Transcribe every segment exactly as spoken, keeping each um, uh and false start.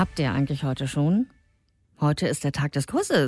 Habt ihr eigentlich heute schon? Heute ist der Tag des Kusses.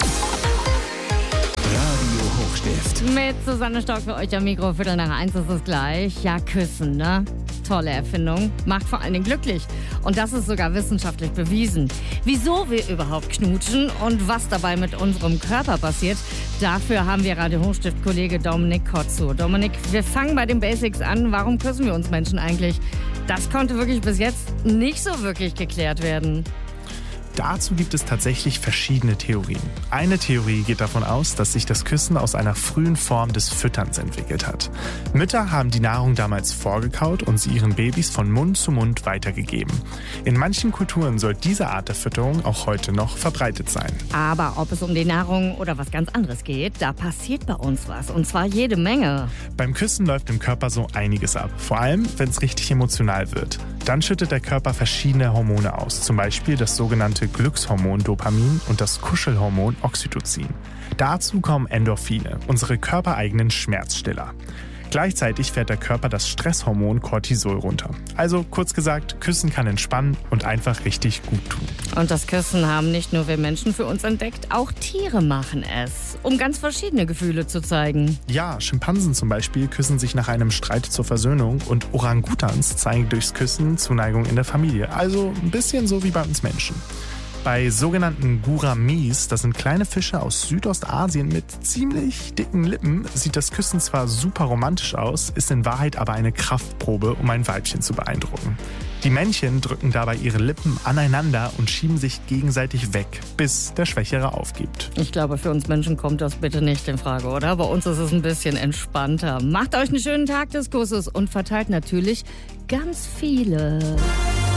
Radio Hochstift. Mit Susanne Stock für euch am Mikro. Viertel nach eins ist es gleich. Ja, küssen, ne? Tolle Erfindung. Macht vor allen Dingen glücklich. Und das ist sogar wissenschaftlich bewiesen. Wieso wir überhaupt knutschen und was dabei mit unserem Körper passiert, dafür haben wir Radio Hochstift-Kollege Dominik Kotzur. Dominik, wir fangen bei den Basics an. Warum küssen wir uns Menschen eigentlich? Das konnte wirklich bis jetzt nicht so wirklich geklärt werden. Dazu gibt es tatsächlich verschiedene Theorien. Eine Theorie geht davon aus, dass sich das Küssen aus einer frühen Form des Fütterns entwickelt hat. Mütter haben die Nahrung damals vorgekaut und sie ihren Babys von Mund zu Mund weitergegeben. In manchen Kulturen soll diese Art der Fütterung auch heute noch verbreitet sein. Aber ob es um die Nahrung oder was ganz anderes geht, da passiert bei uns was. Und zwar jede Menge. Beim Küssen läuft im Körper so einiges ab. Vor allem, wenn es richtig emotional wird. Dann schüttet der Körper verschiedene Hormone aus. Zum Beispiel das sogenannte Glückshormon Dopamin und das Kuschelhormon Oxytocin. Dazu kommen Endorphine, unsere körpereigenen Schmerzstiller. Gleichzeitig fährt der Körper das Stresshormon Cortisol runter. Also kurz gesagt, Küssen kann entspannen und einfach richtig gut tun. Und das Küssen haben nicht nur wir Menschen für uns entdeckt, auch Tiere machen es, um ganz verschiedene Gefühle zu zeigen. Ja, Schimpansen zum Beispiel küssen sich nach einem Streit zur Versöhnung und Orangutans zeigen durchs Küssen Zuneigung in der Familie. Also ein bisschen so wie bei uns Menschen. Bei sogenannten Gouramis, das sind kleine Fische aus Südostasien mit ziemlich dicken Lippen, sieht das Küssen zwar super romantisch aus, ist in Wahrheit aber eine Kraftprobe, um ein Weibchen zu beeindrucken. Die Männchen drücken dabei ihre Lippen aneinander und schieben sich gegenseitig weg, bis der Schwächere aufgibt. Ich glaube, für uns Menschen kommt das bitte nicht in Frage, oder? Bei uns ist es ein bisschen entspannter. Macht euch einen schönen Tag des Kusses und verteilt natürlich ganz viele.